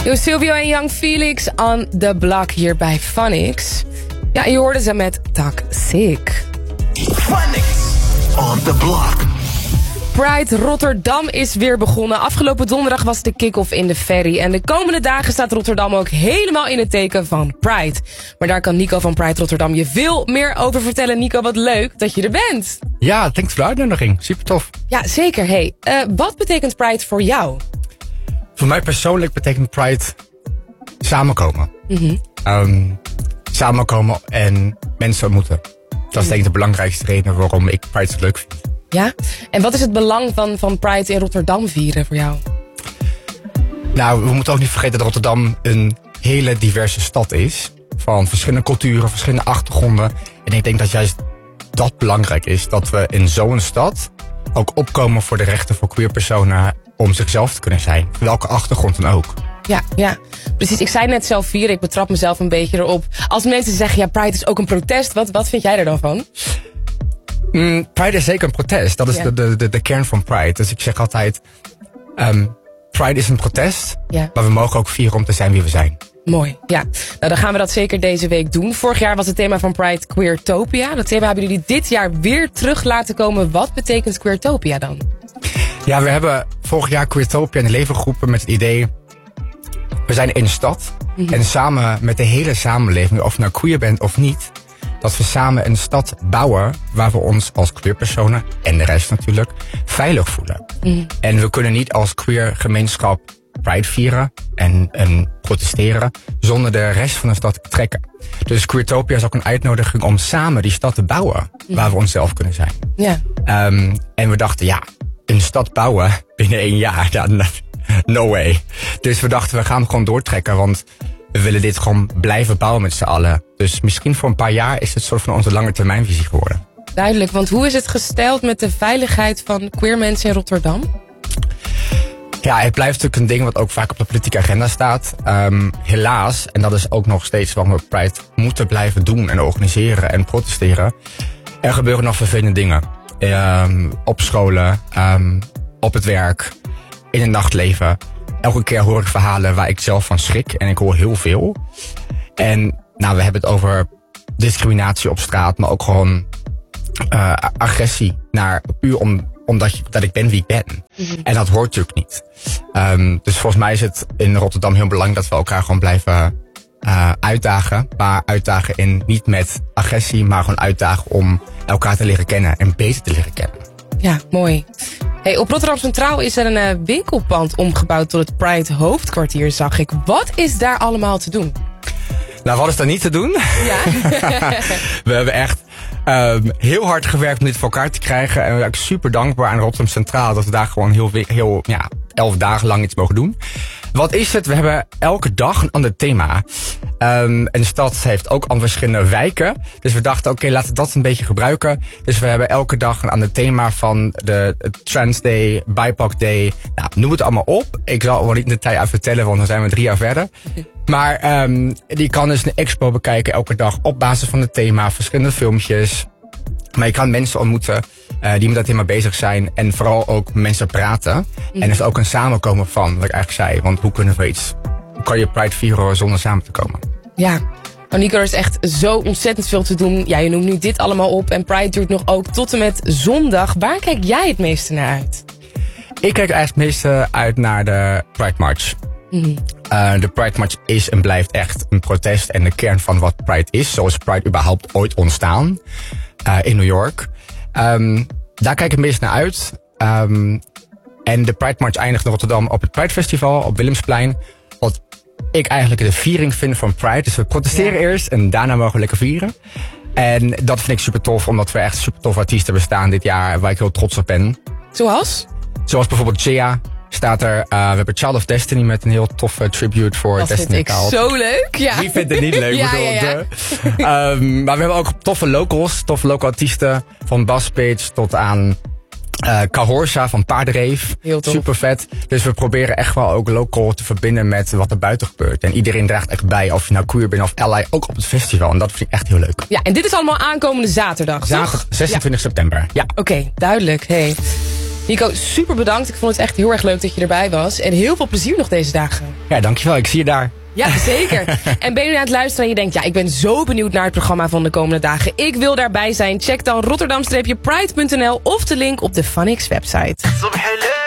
Yo, Silvio en Young Felix on the block hier bij Phonics. Ja, je hoorde ze met Toxic. Phonics on the block. Pride Rotterdam is weer begonnen. Afgelopen donderdag was de kick-off in de ferry. En de komende dagen staat Rotterdam ook helemaal in het teken van Pride. Maar daar kan Nico van Pride Rotterdam je veel meer over vertellen. Nico, wat leuk dat je er bent. Ja, thanks voor de uitnodiging. Super tof. Ja, zeker. Hey, wat betekent Pride voor jou? Voor mij persoonlijk betekent Pride samenkomen. Samenkomen en mensen ontmoeten. Dat is denk ik de belangrijkste reden waarom ik Pride zo leuk vind. Ja? En wat is het belang van Pride in Rotterdam vieren voor jou? Nou, we moeten ook niet vergeten dat Rotterdam een hele diverse stad is. Van verschillende culturen, verschillende achtergronden. En ik denk dat juist dat belangrijk is. Dat we in zo'n stad ook opkomen voor de rechten voor queer personen om zichzelf te kunnen zijn. Welke achtergrond dan ook. Ja, precies. Ik zei net zelf vieren, ik betrap mezelf een beetje erop. Als mensen zeggen, ja, Pride is ook een protest. Wat vind jij er dan van? Pride is zeker een protest. Dat is de kern van Pride. Dus ik zeg altijd, Pride is een protest. Ja. Maar we mogen ook vieren om te zijn wie we zijn. Mooi, ja. Nou, dan gaan we dat zeker deze week doen. Vorig jaar was het thema van Pride Queertopia. Dat thema hebben jullie dit jaar weer terug laten komen. Wat betekent Queertopia dan? Ja, we hebben vorig jaar Queertopia in de leven geroepen met het idee, we zijn in de stad. En samen met de hele samenleving, of je nou queer bent of niet, dat we samen een stad bouwen waar we ons als queerpersonen, en de rest natuurlijk, veilig voelen. En we kunnen niet als queer gemeenschap Pride vieren en protesteren zonder de rest van de stad te betrekken. Dus Queertopia is ook een uitnodiging om samen die stad te bouwen waar we onszelf kunnen zijn. Ja. En we dachten, ja, een stad bouwen binnen 1 jaar, no way. Dus we dachten, we gaan gewoon doortrekken, want we willen dit gewoon blijven bouwen met z'n allen. Dus misschien voor een paar jaar is het soort van onze langetermijnvisie geworden. Duidelijk, want hoe is het gesteld met de veiligheid van queer mensen in Rotterdam? Ja, het blijft natuurlijk een ding wat ook vaak op de politieke agenda staat. Helaas, en dat is ook nog steeds waarom we Pride moeten blijven doen en organiseren en protesteren. Er gebeuren nog vervelende dingen. Op scholen, op het werk, in het nachtleven. Elke keer hoor ik verhalen waar ik zelf van schrik en ik hoor heel veel. En nou, we hebben het over discriminatie op straat, maar ook gewoon agressie naar puur omdat ik ben wie ik ben. En dat hoort natuurlijk niet. Dus volgens mij is het in Rotterdam heel belangrijk dat we elkaar gewoon blijven uitdagen. Maar uitdagen in niet met agressie, maar gewoon uitdagen om elkaar te leren kennen en beter te leren kennen. Ja, mooi. Hey, op Rotterdam Centraal is er een winkelpand omgebouwd tot het Pride hoofdkwartier, zag ik. Wat is daar allemaal te doen? Nou, wat is daar niet te doen? Ja. We hebben echt heel hard gewerkt om dit voor elkaar te krijgen. En we zijn super dankbaar aan Rotterdam Centraal dat we daar gewoon heel 11 dagen lang iets mogen doen. Wat is het? We hebben elke dag een ander thema. En de stad heeft ook al verschillende wijken. Dus we dachten, oké, laten we dat een beetje gebruiken. Dus we hebben elke dag een ander thema van de Trans Day, BIPOC Day. Nou, noem het allemaal op. Ik zal wel niet in detail uit vertellen, want dan zijn we 3 jaar verder. Maar die kan dus een expo bekijken elke dag op basis van het thema. Verschillende filmpjes. Maar je kan mensen ontmoeten die met dat thema bezig zijn. En vooral ook mensen praten. En er is ook een samenkomen van, wat ik eigenlijk zei. Want hoe kan je Pride vieren zonder samen te komen? Ja. Nou, Nico, er is echt zo ontzettend veel te doen. Ja, je noemt nu dit allemaal op. En Pride duurt nog ook tot en met zondag. Waar kijk jij het meeste naar uit? Ik kijk eigenlijk het meeste uit naar de Pride March. De Pride March is en blijft echt een protest en de kern van wat Pride is. Zo is Pride überhaupt ooit ontstaan in New York. Daar kijk ik het meest naar uit. En de Pride March eindigt in Rotterdam op het Pride Festival op Willemsplein. Wat ik eigenlijk de viering vind van Pride. Dus we protesteren eerst en daarna mogen we lekker vieren. En dat vind ik super tof, omdat we echt super toffe artiesten bestaan dit jaar, waar ik heel trots op ben. Zoals? Zoals bijvoorbeeld Jea staat er. We hebben Child of Destiny met een heel toffe tribute voor dat Destiny. Dat vind ik zo leuk. Ja. Wie vindt het niet leuk? Ja. Maar we hebben ook toffe locals, toffe local artiesten. Van Bas Pitch tot aan Cahorsa van Paardenreef. Heel tof. Super vet. Dus we proberen echt wel ook local te verbinden met wat er buiten gebeurt. En iedereen draagt echt bij, of je nou queer bent of ally, ook op het festival. En dat vind ik echt heel leuk. Ja, en dit is allemaal aankomende zaterdag, Zaterdag, toch? 26 september. Ja. Oké, duidelijk. Hey. Nico, super bedankt. Ik vond het echt heel erg leuk dat je erbij was. En heel veel plezier nog deze dagen. Ja, dankjewel. Ik zie je daar. Ja, zeker. En ben je nu aan het luisteren en je denkt, ja, ik ben zo benieuwd naar het programma van de komende dagen. Ik wil daarbij zijn. Check dan rotterdam-pride.nl of de link op de Funix website.